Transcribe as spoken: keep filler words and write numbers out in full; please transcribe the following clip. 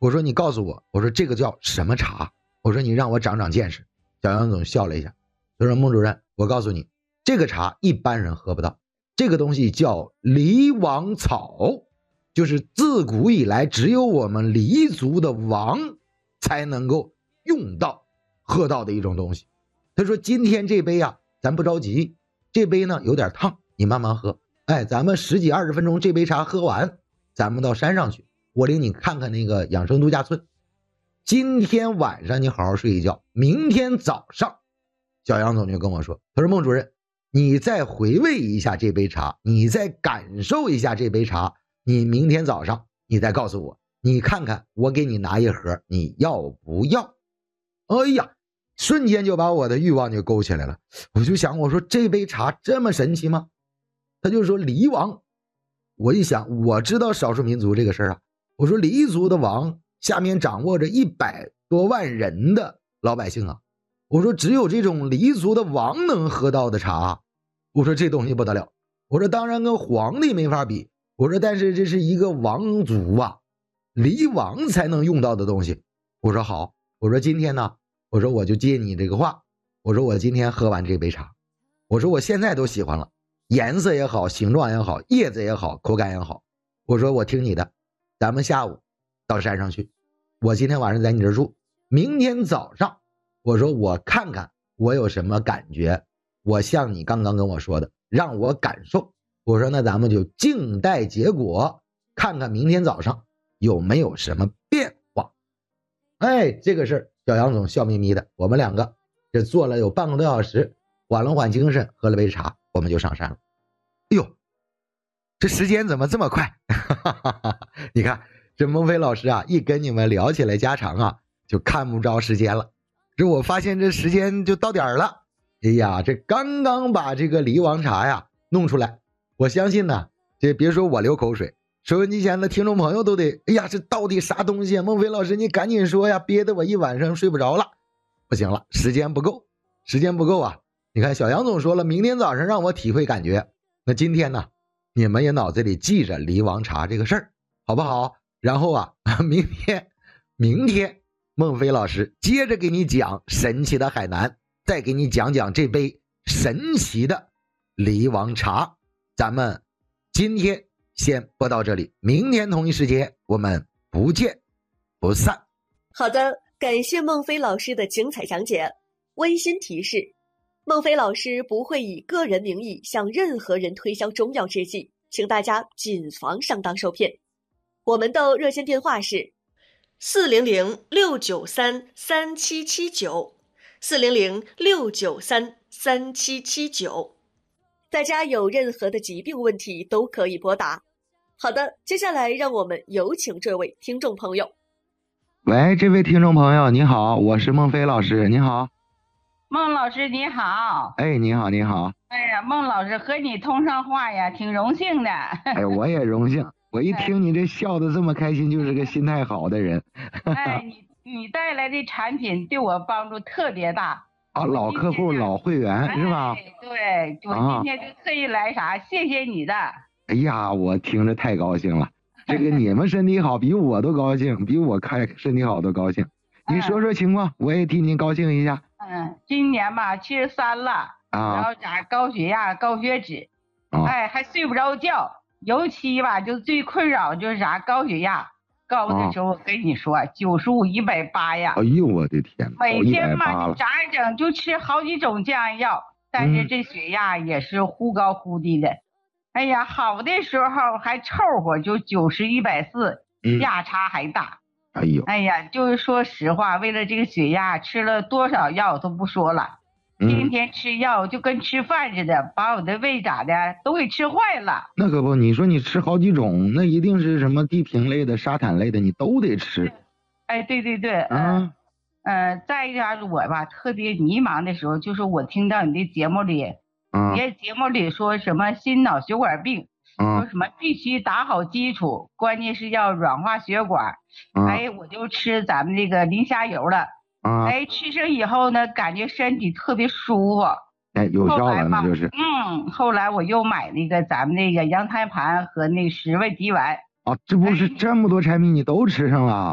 我说你告诉我，我说这个叫什么茶？我说你让我长长见识。小杨总笑了一下，他说孟主任，我告诉你，这个茶一般人喝不到，这个东西叫梨王草，就是自古以来只有我们黎族的王才能够用到喝到的一种东西。他说今天这杯啊，咱不着急，这杯呢有点烫，你慢慢喝。哎，咱们十几二十分钟这杯茶喝完，咱们到山上去，我领你看看那个养生度假村。今天晚上你好好睡一觉，明天早上小杨总就跟我说，他说孟主任，你再回味一下这杯茶，你再感受一下这杯茶，你明天早上你再告诉我，你看看我给你拿一盒，你要不要？哎呀，瞬间就把我的欲望就勾起来了。我就想，我说这杯茶这么神奇吗？他就说黎王。我一想，我知道少数民族这个事儿啊，我说黎族的王下面掌握着一百多万人的老百姓啊，我说只有这种黎族的王能喝到的茶，我说这东西不得了。我说当然跟皇帝没法比，我说但是这是一个王族啊，黎王才能用到的东西。我说好，我说今天呢，我说我就接你这个话，我说我今天喝完这杯茶，我说我现在都喜欢了，颜色也好，形状也好，叶子也好，口感也好，我说我听你的，咱们下午到山上去，我今天晚上在你这住，明天早上我说我看看我有什么感觉，我像你刚刚跟我说的让我感受，我说那咱们就静待结果，看看明天早上有没有什么变化。哎，这个事儿小杨总笑眯眯的，我们两个这坐了有半个多小时，缓了缓精神，喝了杯茶，我们就上山了。哎呦，这时间怎么这么快？你看这孟非老师啊，一跟你们聊起来家常啊，就看不着时间了。这我发现这时间就到点了。哎呀，这刚刚把这个梨王茶呀弄出来，我相信呢，这别说我流口水，收音机前的听众朋友都得，哎呀，这到底啥东西啊？孟非老师你赶紧说呀，憋得我一晚上睡不着了。不行了，时间不够，时间不够啊。你看小杨总说了，明天早上让我体会感觉，那今天呢，你们也脑子里记着梨王茶这个事儿，好不好？然后啊，明天，明天孟非老师接着给你讲神奇的海南，再给你讲讲这杯神奇的梨王茶。咱们今天先播到这里，明天同一时间我们不见不散。 好的，感谢孟非老师的精彩讲解。温馨提示，孟非老师不会以个人名义向任何人推销中药制剂，请大家谨防上当受骗。我们的热线电话是四零零六九三三七七九，四零零六九三三七七九。大家有任何的疾病问题都可以拨打。好的，接下来让我们有请这位听众朋友。 喂，这位听众朋友你好，我是孟非老师，你好。 孟老师你好。 哎，你好你好。 哎呀，孟老师和你通上话呀，挺荣幸的。 哎，我也荣幸。我一听你这笑得这么开心，就是个心态好的人。 哎，你你带来的产品对我帮助特别大。 啊，老客户老会员、哎、是吧？ 对，我今天就特意来啥、啊、谢谢你的。 哎呀，我听着太高兴了。这个你们身体好比我都高兴，比我看身体好都高兴。你说说情况、嗯、我也替你高兴一下。 嗯，今年吧七十三了啊，然后啥高血压高血脂、啊、哎还睡不着觉，尤其吧就最困扰就是啥高血压高的时候、啊、我跟你说九十五一百八呀。 哎呦我的天， 每天吧你咋整就吃好几种降压药，但是这血压也是忽高忽低的、嗯、哎呀好的时候还凑合就九十一百四，价差还大。 哎呦， 哎呀，就是说实话，为了这个血压，吃了多少药都不说了， 嗯、 天天吃药就跟吃饭似的，把我的胃咋的都给吃坏了。 那可不，你说你吃好几种，那一定是什么地平类的、沙坦类的，你都得吃。 哎，对对对，嗯，呃，再一个我吧，特别迷茫的时候，就是我听到你的节目里， 嗯， 你在节目里说什么心脑血管病。说什么必须打好基础，关键是要软化血管。 嗯、 哎，我就吃咱们这个磷虾油了。 嗯、 哎，吃上以后呢，感觉身体特别舒服。 哎，有效了那就是。 嗯，后来我又买那个咱们那个羊胎盘和那个十味鸡丸。 啊，这不是这么多产品你都吃上了？